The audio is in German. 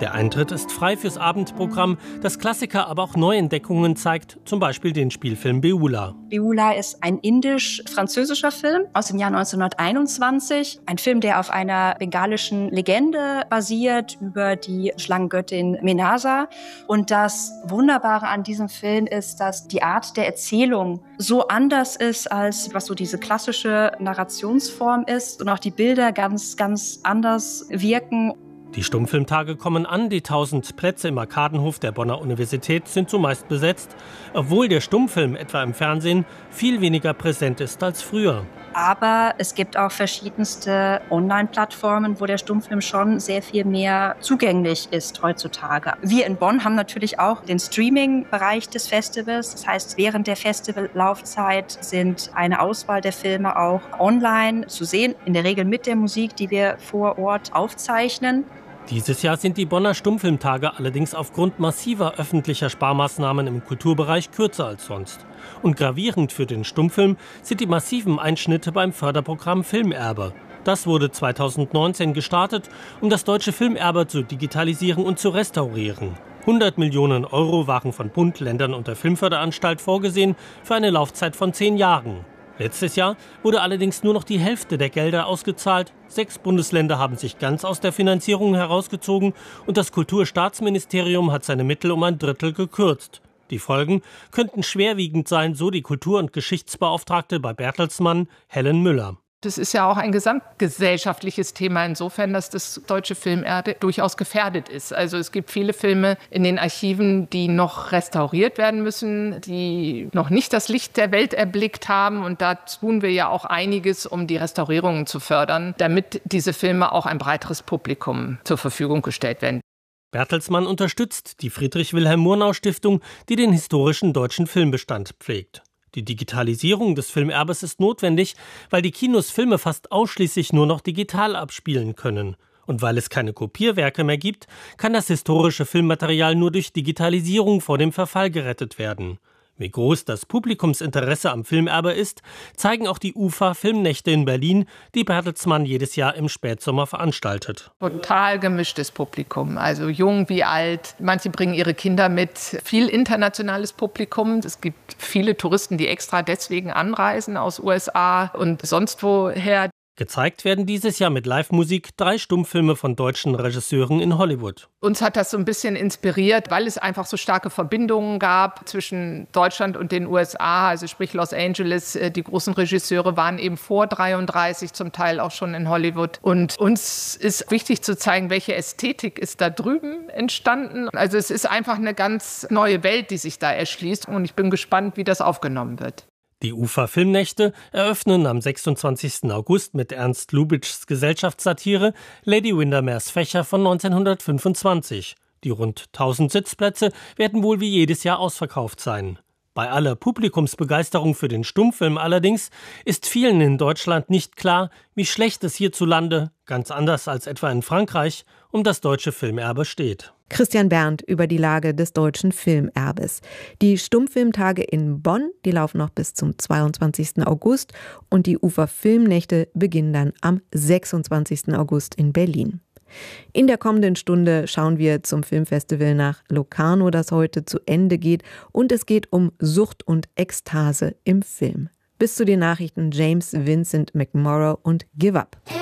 Der Eintritt ist frei fürs Abendprogramm, das Klassiker aber auch Neuentdeckungen zeigt, zum Beispiel den Spielfilm Beula. Beula ist ein indisch-französischer Film aus dem Jahr 1921. Ein Film, der auf einer bengalischen Legende basiert über die Schlangengöttin Menasa. Und das Wunderbare an diesem Film ist, dass die Art der Erzählung so anders ist, als was so diese klassische Narrationsform ist. Und auch die Bilder ganz, ganz anders wirken. Die Stummfilmtage kommen an, die 1000 Plätze im Arkadenhof der Bonner Universität sind zumeist besetzt, obwohl der Stummfilm etwa im Fernsehen viel weniger präsent ist als früher. Aber es gibt auch verschiedenste Online-Plattformen, wo der Stummfilm schon sehr viel mehr zugänglich ist heutzutage. Wir in Bonn haben natürlich auch den Streaming-Bereich des Festivals. Das heißt, während der Festivallaufzeit sind eine Auswahl der Filme auch online zu sehen, in der Regel mit der Musik, die wir vor Ort aufzeichnen. Dieses Jahr sind die Bonner Stummfilmtage allerdings aufgrund massiver öffentlicher Sparmaßnahmen im Kulturbereich kürzer als sonst. Und gravierend für den Stummfilm sind die massiven Einschnitte beim Förderprogramm Filmerbe. Das wurde 2019 gestartet, um das deutsche Filmerbe zu digitalisieren und zu restaurieren. 100 Millionen Euro waren von Bund, Ländern und der Filmförderanstalt vorgesehen für eine Laufzeit von 10 Jahren. Letztes Jahr wurde allerdings nur noch die Hälfte der Gelder ausgezahlt. 6 Bundesländer haben sich ganz aus der Finanzierung herausgezogen und das Kulturstaatsministerium hat seine Mittel um ein Drittel gekürzt. Die Folgen könnten schwerwiegend sein, so die Kultur- und Geschichtsbeauftragte bei Bertelsmann, Helen Müller. Das ist ja auch ein gesamtgesellschaftliches Thema insofern, dass das deutsche Filmerbe durchaus gefährdet ist. Also es gibt viele Filme in den Archiven, die noch restauriert werden müssen, die noch nicht das Licht der Welt erblickt haben. Und da tun wir ja auch einiges, um die Restaurierungen zu fördern, damit diese Filme auch ein breiteres Publikum zur Verfügung gestellt werden. Bertelsmann unterstützt die Friedrich-Wilhelm-Murnau-Stiftung, die den historischen deutschen Filmbestand pflegt. Die Digitalisierung des Filmerbes ist notwendig, weil die Kinos Filme fast ausschließlich nur noch digital abspielen können. Und weil es keine Kopierwerke mehr gibt, kann das historische Filmmaterial nur durch Digitalisierung vor dem Verfall gerettet werden. Wie groß das Publikumsinteresse am Filmerbe ist, zeigen auch die UFA-Filmnächte in Berlin, die Bertelsmann jedes Jahr im Spätsommer veranstaltet. Total gemischtes Publikum, also jung wie alt. Manche bringen ihre Kinder mit. Viel internationales Publikum. Es gibt viele Touristen, die extra deswegen anreisen aus USA und sonst woher. Gezeigt werden dieses Jahr mit Live-Musik 3 Stummfilme von deutschen Regisseuren in Hollywood. Uns hat das so ein bisschen inspiriert, weil es einfach so starke Verbindungen gab zwischen Deutschland und den USA, also sprich Los Angeles. Die großen Regisseure waren eben vor 1933 zum Teil auch schon in Hollywood. Und uns ist wichtig zu zeigen, welche Ästhetik ist da drüben entstanden. Also es ist einfach eine ganz neue Welt, die sich da erschließt. Und ich bin gespannt, wie das aufgenommen wird. Die UFA-Filmnächte eröffnen am 26. August mit Ernst Lubitschs Gesellschaftssatire Lady Windermeres Fächer von 1925. Die rund 1000 Sitzplätze werden wohl wie jedes Jahr ausverkauft sein. Bei aller Publikumsbegeisterung für den Stummfilm allerdings ist vielen in Deutschland nicht klar, wie schlecht es hierzulande, ganz anders als etwa in Frankreich, um das deutsche Filmerbe steht. Christian Berndt über die Lage des deutschen Filmerbes. Die Stummfilmtage in Bonn, die laufen noch bis zum 22. August und die UFA-Filmnächte beginnen dann am 26. August in Berlin. In der kommenden Stunde schauen wir zum Filmfestival nach Locarno, das heute zu Ende geht, und es geht um Sucht und Ekstase im Film. Bis zu den Nachrichten James Vincent McMorrow und Give Up.